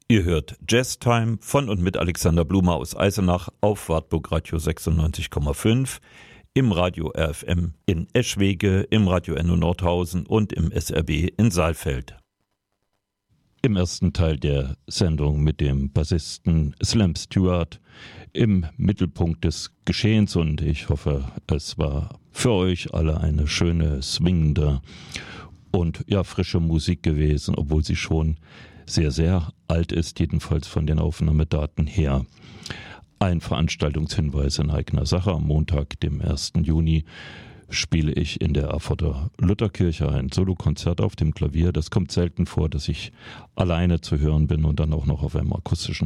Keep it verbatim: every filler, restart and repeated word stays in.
Ihr hört Jazz Time von und mit Alexander Blumer aus Eisenach auf Wartburg Radio sechsundneunzig Komma fünf, im Radio R F M in Eschwege, im Radio Enno Nordhausen und im S R B in Saalfeld. Im ersten Teil der Sendung mit dem Bassisten Slam Stewart im Mittelpunkt des Geschehens, und ich hoffe, es war für euch alle eine schöne, swingende und ja frische Musik gewesen, obwohl sie schon sehr, sehr alt ist, jedenfalls von den Aufnahmedaten her. Ein Veranstaltungshinweis in eigener Sache. Am Montag, dem ersten Juni, spiele ich in der Erfurter Lutherkirche ein Solokonzert auf dem Klavier. Das kommt selten vor, dass ich alleine zu hören bin und dann auch noch auf einem akustischen